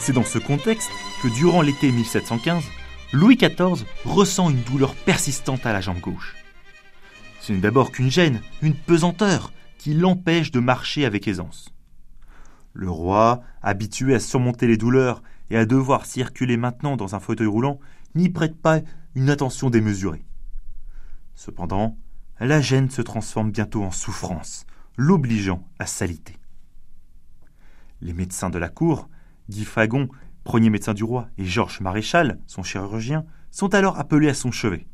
C'est dans ce contexte que durant l'été 1715, Louis XIV ressent une douleur persistante à la jambe gauche. Ce n'est d'abord qu'une gêne, une pesanteur, qui l'empêche de marcher avec aisance. Le roi, habitué à surmonter les douleurs et à devoir circuler maintenant dans un fauteuil roulant, n'y prête pas une attention démesurée. Cependant, la gêne se transforme bientôt en souffrance, l'obligeant à s'aliter. Les médecins de la cour, Guy Fagon, premier médecin du roi, et Georges Maréchal, son chirurgien, sont alors appelés à son chevet.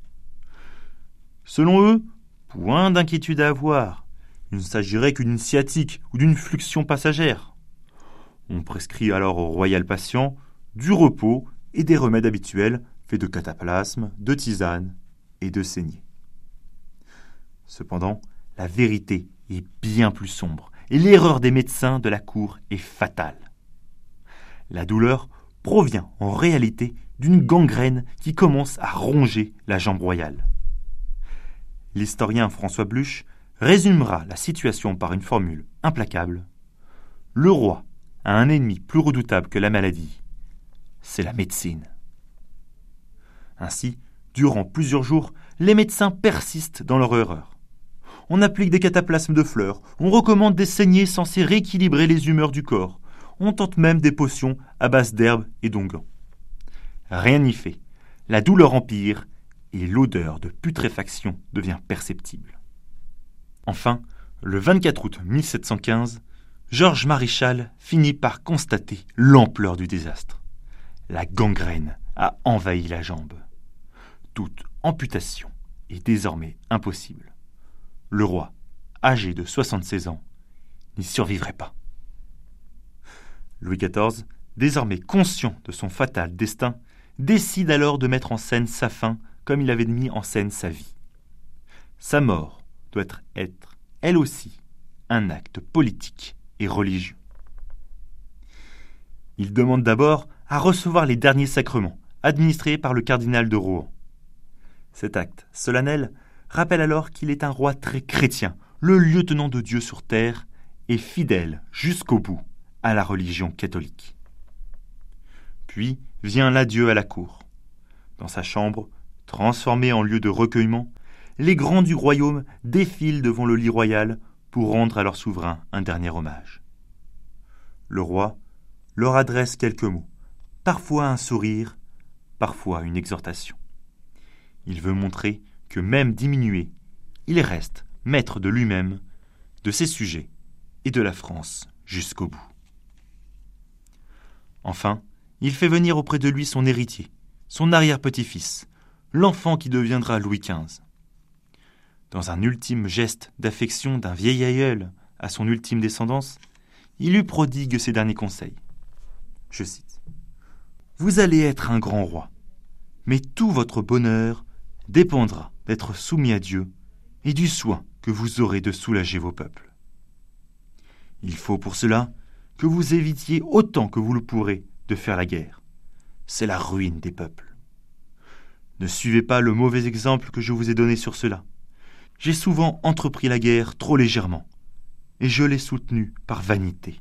Selon eux, point d'inquiétude à avoir. Il ne s'agirait que d'une sciatique ou d'une fluxion passagère. On prescrit alors au royal patient du repos et des remèdes habituels faits de cataplasme, de tisane et de saignée. Cependant, la vérité est bien plus sombre et l'erreur des médecins de la cour est fatale. La douleur provient en réalité d'une gangrène qui commence à ronger la jambe royale. L'historien François Bluch résumera la situation par une formule implacable. Le roi a un ennemi plus redoutable que la maladie, c'est la médecine. Ainsi, durant plusieurs jours, les médecins persistent dans leur erreur. On applique des cataplasmes de fleurs, on recommande des saignées censées rééquilibrer les humeurs du corps, on tente même des potions à base d'herbes et d'onguents. Rien n'y fait, la douleur empire et l'odeur de putréfaction devient perceptible. Enfin, le 24 août 1715, Georges Maréchal finit par constater l'ampleur du désastre. La gangrène a envahi la jambe. Toute amputation est désormais impossible. Le roi, âgé de 76 ans, n'y survivrait pas. Louis XIV, désormais conscient de son fatal destin, décide alors de mettre en scène sa fin comme il avait mis en scène sa vie. Sa mort doit être, elle aussi, un acte politique et religieux. Il demande d'abord à recevoir les derniers sacrements, administrés par le cardinal de Rohan. Cet acte solennel rappelle alors qu'il est un roi très chrétien, le lieutenant de Dieu sur terre, et fidèle jusqu'au bout à la religion catholique. Puis vient l'adieu à la cour. Dans sa chambre, transformée en lieu de recueillement, les grands du royaume défilent devant le lit royal pour rendre à leur souverain un dernier hommage. Le roi leur adresse quelques mots, parfois un sourire, parfois une exhortation. Il veut montrer que même diminué, il reste maître de lui-même, de ses sujets et de la France jusqu'au bout. Enfin, il fait venir auprès de lui son héritier, son arrière-petit-fils, l'enfant qui deviendra Louis XV. Dans un ultime geste d'affection d'un vieil aïeul à son ultime descendance, il lui prodigue ses derniers conseils. Je cite : « Vous allez être un grand roi, mais tout votre bonheur dépendra d'être soumis à Dieu et du soin que vous aurez de soulager vos peuples. Il faut pour cela que vous évitiez autant que vous le pourrez de faire la guerre. C'est la ruine des peuples. Ne suivez pas le mauvais exemple que je vous ai donné sur cela. J'ai souvent entrepris la guerre trop légèrement, et je l'ai soutenue par vanité.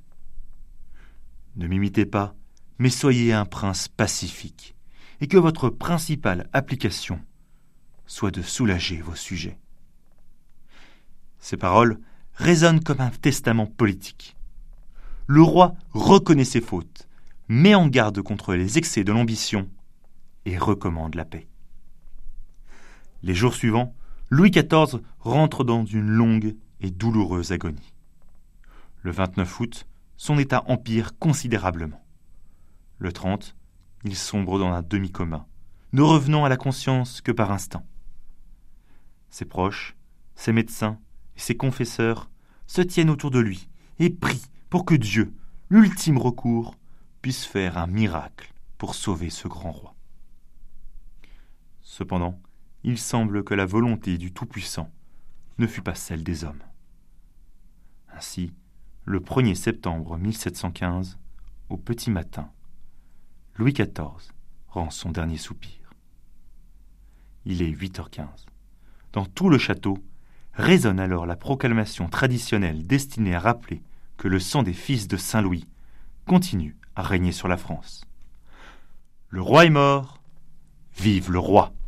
Ne m'imitez pas, mais soyez un prince pacifique, et que votre principale application soit de soulager vos sujets. » Ces paroles résonnent comme un testament politique. Le roi reconnaît ses fautes, met en garde contre les excès de l'ambition et recommande la paix. Les jours suivants, Louis XIV rentre dans une longue et douloureuse agonie. Le 29 août, son état empire considérablement. Le 30, il sombre dans un demi-coma, ne revenant à la conscience que par instants. Ses proches, ses médecins et ses confesseurs se tiennent autour de lui et prient pour que Dieu, l'ultime recours, puisse faire un miracle pour sauver ce grand roi. Cependant, il semble que la volonté du Tout-Puissant ne fut pas celle des hommes. Ainsi, le 1er septembre 1715, au petit matin, Louis XIV rend son dernier soupir. Il est 8h15. Dans tout le château, résonne alors la proclamation traditionnelle destinée à rappeler que le sang des fils de Saint-Louis continue à régner sur la France. Le roi est mort, vive le roi!